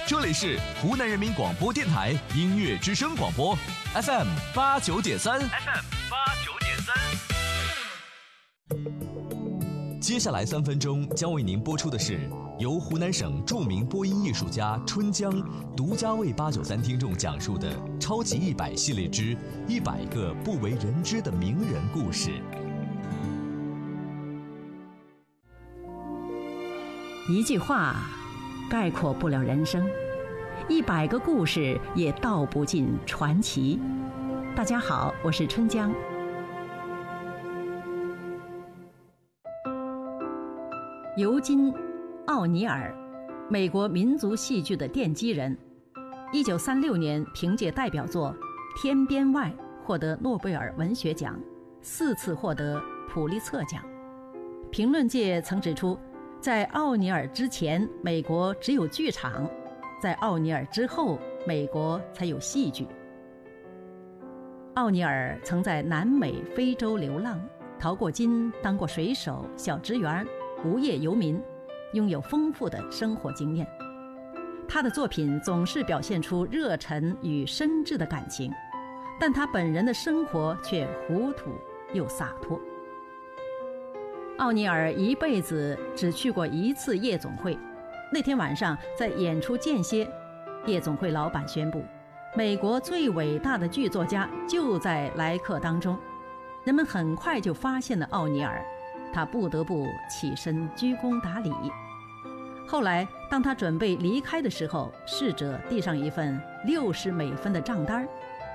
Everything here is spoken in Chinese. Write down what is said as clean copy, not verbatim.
这里是湖南人民广播电台音乐之声广播 FM 89.3。接下来3分钟将为您播出的是由湖南省著名播音艺术家春江独家为893听众讲述的超级100系列之100个不为人知的名人故事。 一句话概括不了人生，100个故事也道不尽传奇。大家好，我是春江。尤金·奥尼尔，美国民族戏剧的奠基人，1936年凭借代表作《天边外》获得诺贝尔文学奖，4次获得普利策奖。评论界曾指出，在奥尼尔之前，美国只有剧场；在奥尼尔之后，美国才有戏剧。奥尼尔曾在南美、非洲流浪，淘过金，当过水手、小职员、无业游民，拥有丰富的生活经验。他的作品总是表现出热忱与深挚的感情，但他本人的生活却糊涂又洒脱。奥尼尔一辈子只去过1次夜总会，那天晚上在演出间歇，夜总会老板宣布，美国最伟大的剧作家就在来客当中。人们很快就发现了奥尼尔，他不得不起身鞠躬打礼。后来当他准备离开的时候，侍者递上一份60美分的账单，